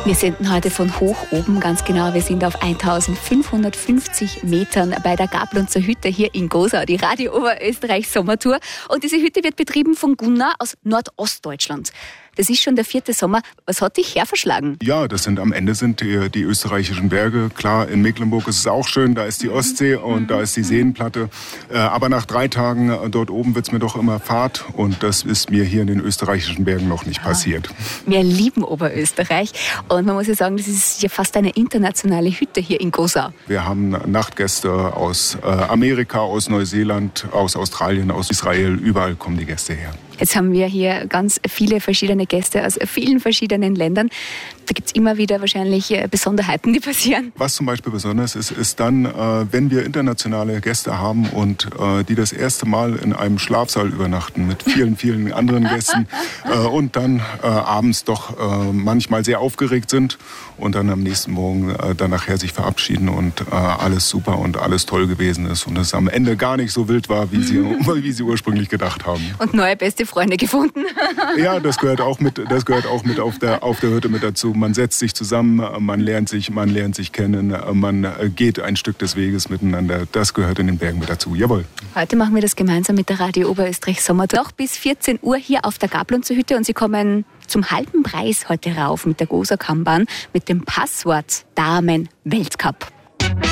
Wir senden heute von hoch oben, ganz genau. Wir sind auf 1550 Metern bei der Gablonzer Hütte hier in Gosau, die Radio Oberösterreich Sommertour. Und diese Hütte wird betrieben von Gunnar aus Nordostdeutschland. Das ist schon der 4. Sommer. Was hat dich herverschlagen? Ja, am Ende sind die österreichischen Berge. Klar, in Mecklenburg ist es auch schön, da ist die Ostsee und da ist die Seenplatte. Aber nach 3 Tagen dort oben wird es mir doch immer fad und das ist mir hier in den österreichischen Bergen noch nicht passiert. Wir lieben Oberösterreich und man muss ja sagen, das ist ja fast eine internationale Hütte hier in Gosau. Wir haben Nachtgäste aus Amerika, aus Neuseeland, aus Australien, aus Israel. Überall kommen die Gäste her. Jetzt haben wir hier ganz viele verschiedene Gäste aus vielen verschiedenen Ländern. Da gibt es immer wieder wahrscheinlich Besonderheiten, die passieren. Was zum Beispiel besonders ist dann, wenn wir internationale Gäste haben und die das erste Mal in einem Schlafsaal übernachten mit vielen, vielen anderen Gästen und dann abends doch manchmal sehr aufgeregt sind und dann am nächsten Morgen dann nachher sich verabschieden und alles super und alles toll gewesen ist und es am Ende gar nicht so wild war, wie sie ursprünglich gedacht haben. Und neue beste Freunde gefunden. Ja, das gehört auch mit auf der Hütte mit dazu. Man setzt sich zusammen, man lernt sich kennen, man geht ein Stück des Weges miteinander. Das gehört in den Bergen mit dazu. Jawohl. Heute machen wir das gemeinsam mit der Radio Oberösterreich Sommertour. Noch bis 14 Uhr hier auf der Gablonzer Hütte und Sie kommen zum halben Preis heute rauf mit der Gosau Kammbahn mit dem Passwort Damen Weltcup.